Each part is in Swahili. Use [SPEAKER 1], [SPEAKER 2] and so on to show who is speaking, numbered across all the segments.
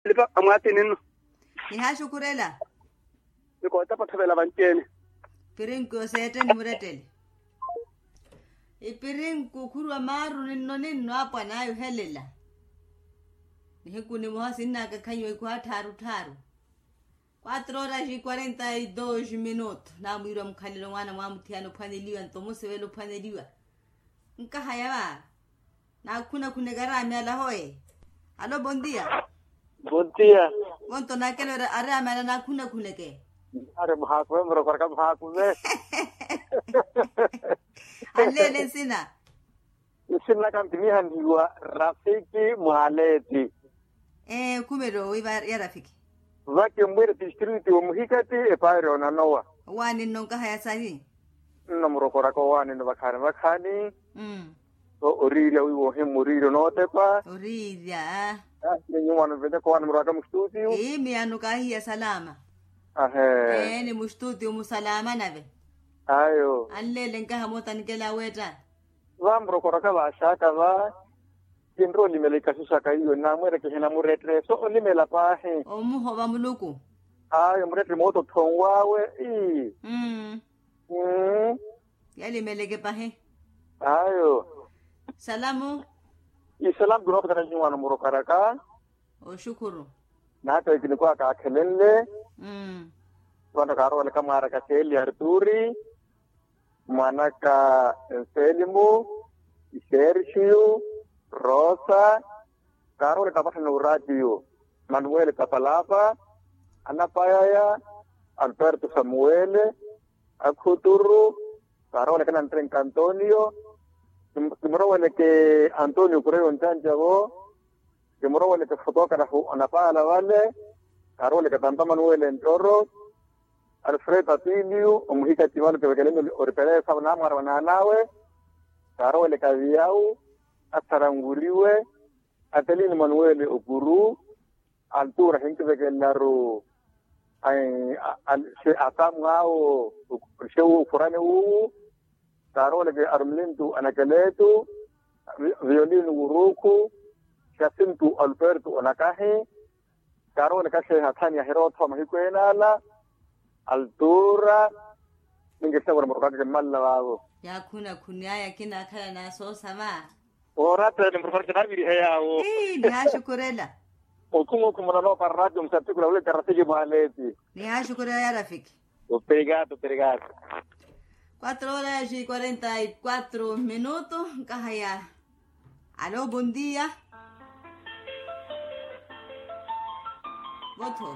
[SPEAKER 1] lipa amwati nino
[SPEAKER 2] Ni hashukurela.
[SPEAKER 1] iko tapathabela bantene
[SPEAKER 2] Pirinko sete ni muretele. Ipirinko kurwa maru ninno hapa nayo helela. Nihiku ni mohasi naka kanyo iku hataru taru. 4 horas e 42 minutos. Na mwiro mkhalilo mwana mwamutiano pwaneliwa ntomuse welo pwaneliwa. Nka hayaba. Na kuna kunegarami ala hoye. Alo bom dia.
[SPEAKER 1] bom dia
[SPEAKER 2] Wonto na kelo ara mala na kuna kuneke.
[SPEAKER 1] are mahakwe mro karka mahakwe
[SPEAKER 2] Alele sina.
[SPEAKER 1] isinna kan timi handiwa rafiki muhaleti
[SPEAKER 2] Kumero wiba ya rafiki.
[SPEAKER 1] vake mwere district wa muhikati e pairo na nowa
[SPEAKER 2] Wani nonka haya sani.
[SPEAKER 1] namro korako wani no bakhani so orira wiwo hemuriro no tepa
[SPEAKER 2] Oridia.
[SPEAKER 1] ni nyumana vete ko wan mraka mstudio
[SPEAKER 2] Mi anuka hiya salama.
[SPEAKER 1] ahe
[SPEAKER 2] Ni mustudio musalama nave.
[SPEAKER 1] ayo
[SPEAKER 2] Alele nka hamota nikela weta.
[SPEAKER 1] vamro koraka ba shaka ba kindro limele kasisa kayo na mwere ke hena muretre so limela pa he
[SPEAKER 2] Omuho ba muluku.
[SPEAKER 1] ayo muretre moto thongwawe
[SPEAKER 2] Yali meleke pahe.
[SPEAKER 1] ayo
[SPEAKER 2] Salamu.
[SPEAKER 1] isalam gro kana nyumana mro karaka
[SPEAKER 2] O shukuru.
[SPEAKER 1] na to ikini kwa ka khelele wanda karo wala kamara ka seli arturi manaka selimu Sergio Rosa karo wala kapata no radio Manuel Kapalapa Anapaya Alberto Samuel Akuturu karo wala kana Tren Antonio kimro wala ke Antonio Correo Ntanjabo kimro wala ke fotógrafo Anapala wale karo wala ke Tanta Manuel Entoro Alfred Atilio umuhika tiwalo ke kelele oripele sabana marwana nawe karo wala kaviau ataranguriwe Atelini Manuel Oguru altura hinke begelaro ay se atamngao sheu furane u tarole ke armlintu anakaletu violin uruku shasintu Alberto anakahe tarole ka se hatani hirotho mahikwenala altura ninge sabor moraka ke malla wao
[SPEAKER 2] Ya kuna kunyaya kina kala na so sama.
[SPEAKER 1] ora te moraka na biri hayao
[SPEAKER 2] Ni hashukurela.
[SPEAKER 1] Okumo kumana no para radio msapikula ule karasiji muhaleti
[SPEAKER 2] Ni hashukurela ya rafiki.
[SPEAKER 1] obrigado
[SPEAKER 2] 4 horas e 44 minutos. Kahaya. Aló, bom dia. Voto.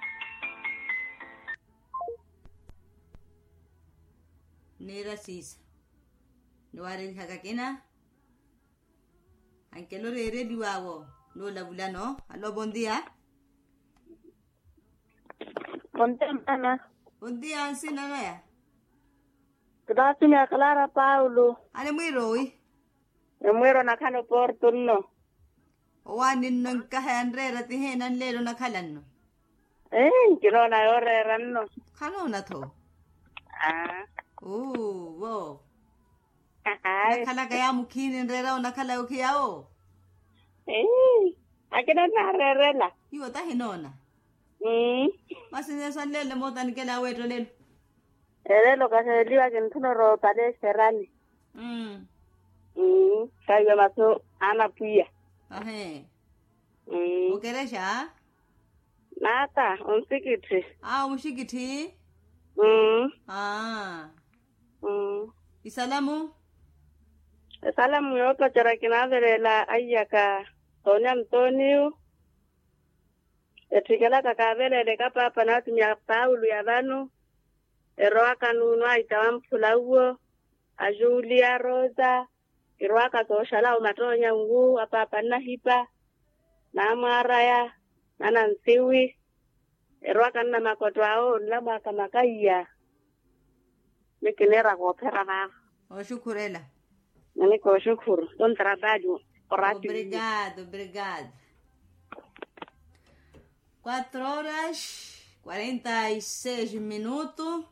[SPEAKER 2] Nera sis. No haré hakakina. Anche lo re di wawo. No la bulano. Aló, bom dia.
[SPEAKER 3] Ana.
[SPEAKER 2] Bom dia, ansina no ya.
[SPEAKER 3] Gracias a Clara Paulo.
[SPEAKER 2] Ale muy roi.
[SPEAKER 3] Me muero na kano portuno.
[SPEAKER 2] Wani nung kahandre tihe nan lelo na kalan no.
[SPEAKER 3] Kilo na ore ranno.
[SPEAKER 2] Kano na to. Wow.
[SPEAKER 3] Ay.
[SPEAKER 2] Nakala kaya mukinin rera o nakala o kaya o.
[SPEAKER 3] Akina na rerela.
[SPEAKER 2] Iwo ta hinona. Masine san lele mo tan kela weto lelo.
[SPEAKER 3] Lo que se liba que no ro pare serrani. Kaya maso ana puya.
[SPEAKER 2] Ahe. O keresha?
[SPEAKER 3] Nata, un sikiti.
[SPEAKER 2] Mushikiti? Isalamu?
[SPEAKER 3] Salamu yoto charakina la ayaka Tony Antonio. Etikela kakavele de kapa panati mya Paulo ya vanu. Eroaka nuno aitawam fulauo. A Julia Rosa. Eroaka toshala umatonya ngu apa na hipa. Na maraya. Na nansiwi. Eroaka na makoto ao nlama kamakaiya. Mikinera kwa pera na.
[SPEAKER 2] Shukurela.
[SPEAKER 3] Niko shukuru. Don trabalho.
[SPEAKER 2] Obrigado. 4 horas 46 minutos.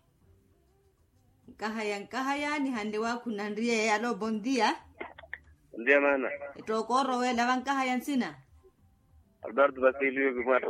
[SPEAKER 2] Kahaya ni hande wa kunandrie. Alo, bom dia.
[SPEAKER 1] Bom dia mana
[SPEAKER 2] Itokoro we lawan kahayan sina.
[SPEAKER 4] Eduardo Basilio kwa